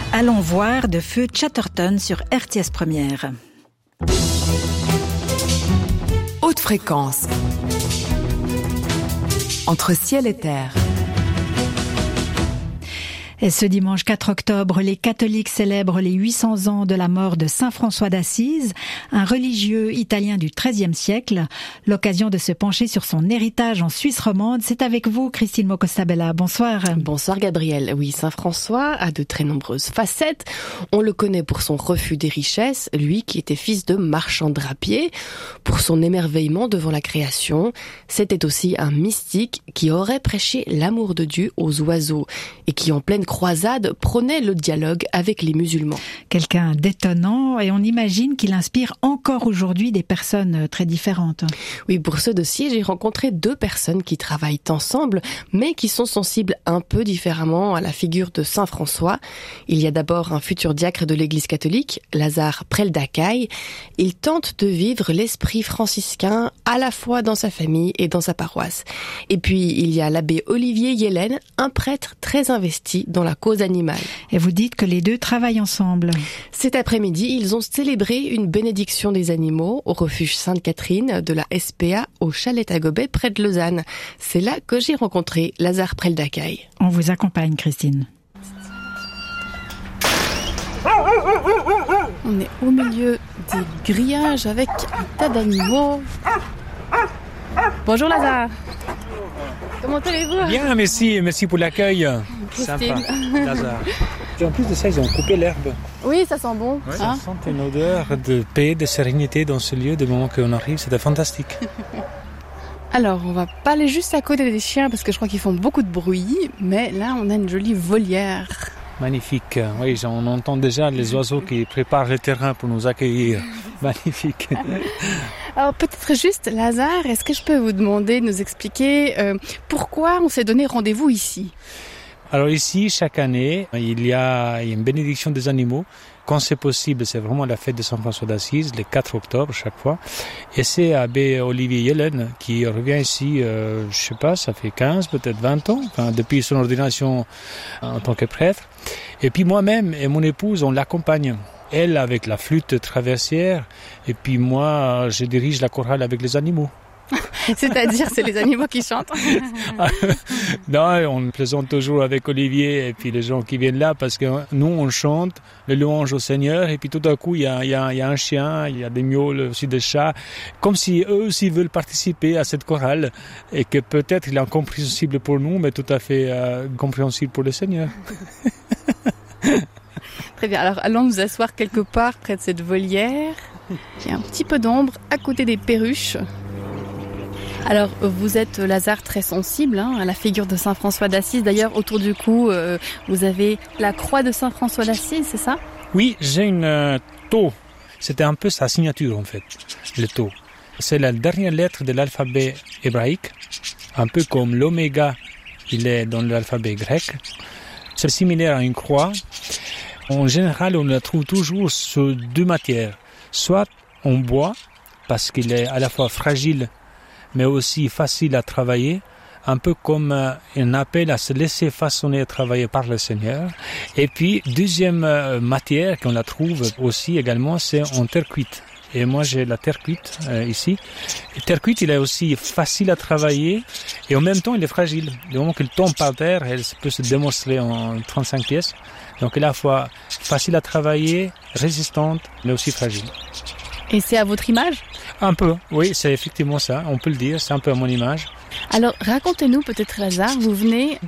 Allons voir de Feu Chatterton sur RTS Première. Haute fréquence. Entre ciel et terre. Et ce dimanche 4 octobre, les catholiques célèbrent les 800 ans de la mort de Saint François d'Assise, un religieux italien du XIIIe siècle. L'occasion de se pencher sur son héritage en Suisse romande, c'est avec vous, Christine Mocostabella. Bonsoir. Bonsoir Gabriel. Oui, Saint François a de très nombreuses facettes. On le connaît pour son refus des richesses, lui qui était fils de marchand drapier, pour son émerveillement devant la création. C'était aussi un mystique qui aurait prêché l'amour de Dieu aux oiseaux et qui en pleine croisade prônait le dialogue avec les musulmans. Quelqu'un d'étonnant, et on imagine qu'il inspire encore aujourd'hui des personnes très différentes. Oui, pour ce dossier, j'ai rencontré 2 personnes qui travaillent ensemble, mais qui sont sensibles un peu différemment à la figure de Saint François. Il y a d'abord un futur diacre de l'Église catholique, Lazare Preldakaï. Il tente de vivre l'esprit franciscain à la fois dans sa famille et dans sa paroisse. Et puis, il y a l'abbé Olivier Yellen, un prêtre très investi dans la cause animale. Et vous dites que les 2 travaillent ensemble. Cet après-midi, ils ont célébré une bénédiction des animaux au refuge Sainte-Catherine de la SPA au Chalet à Gobet près de Lausanne. C'est là que j'ai rencontré Lazare Preldakaï. On vous accompagne, Christine. On est au milieu des grillages avec un tas d'animaux. Bonjour Lazare. Comment allez-vous ? Bien, merci pour l'accueil. Christine. Sympa, Lazare. Et en plus de ça, ils ont coupé l'herbe. Oui, ça sent bon. Ouais, ça sent une odeur de paix, de sérénité dans ce lieu. Du moment qu'on arrive, c'était fantastique. Alors, on va pas aller juste à côté des chiens parce que je crois qu'ils font beaucoup de bruit. Mais là, on a une jolie volière. Magnifique. Oui, on entend déjà les oiseaux qui préparent le terrain pour nous accueillir. Magnifique. Alors peut-être juste, Lazare, est-ce que je peux vous demander de nous expliquer pourquoi on s'est donné rendez-vous ici ? Alors ici, chaque année, il y a une bénédiction des animaux. Quand c'est possible, c'est vraiment la fête de Saint François d'Assise, le 4 octobre chaque fois. Et c'est abbé Olivier Yellen qui revient ici, je sais pas, ça fait 15, peut-être 20 ans, depuis son ordination en tant que prêtre. Et puis moi-même et mon épouse, on l'accompagne. Elle avec la flûte traversière, et puis moi, je dirige la chorale avec les animaux. C'est-à-dire, c'est les animaux qui chantent. Non, on plaisante toujours avec Olivier et puis les gens qui viennent là parce que nous, on chante le louange au Seigneur et puis tout à coup, il y a un chien, il y a des miaules, aussi des chats, comme si eux aussi veulent participer à cette chorale et que peut-être il est incompréhensible pour nous, mais tout à fait compréhensible pour le Seigneur. Très bien, alors allons nous asseoir quelque part près de cette volière. Il y a un petit peu d'ombre à côté des perruches. Alors, vous êtes, Lazare, très sensible à la figure de Saint François d'Assise. D'ailleurs, autour du cou, vous avez la croix de Saint François d'Assise, c'est ça ? Oui, j'ai une tau. C'était un peu sa signature, en fait, le tau. C'est la dernière lettre de l'alphabet hébraïque, un peu comme l'oméga, il est dans l'alphabet grec. C'est similaire à une croix. En général, on la trouve toujours sur 2 matières. Soit en bois, parce qu'il est à la fois fragile, mais aussi facile à travailler, un peu comme un appel à se laisser façonner et travailler par le Seigneur. Et puis, deuxième matière qu'on la trouve aussi également, c'est en terre cuite. Et moi, j'ai la terre cuite ici. Et terre cuite, il est aussi facile à travailler et en même temps, il est fragile. Du moment qu'il tombe par terre, elle peut se démontrer en 35 pièces. Donc, il est à la fois facile à travailler, résistante, mais aussi fragile. Et c'est à votre image ? Un peu, oui, c'est effectivement ça, on peut le dire, c'est un peu à mon image. Alors, racontez-nous peut-être, Lazare, vous venez